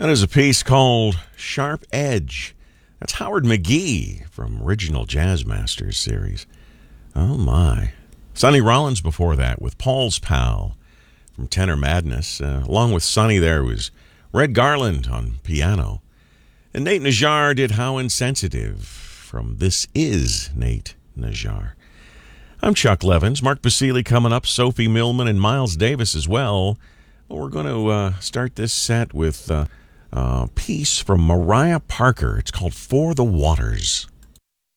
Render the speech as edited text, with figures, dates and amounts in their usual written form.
That is a piece called Sharp Edge. That's Howard McGee from Original Jazz Masters series. Oh, my. Sonny Rollins before that with Paul's Pal from Tenor Madness. Along with Sonny there was Red Garland on piano. And Nate Najjar did How Insensitive from This Is Nate Najjar. I'm Chuck Levins. Mark Basili coming up, Sophie Millman, and Miles Davis as well. Well, we're going to start this set with a piece from Mariah Parker. It's called For the Waters.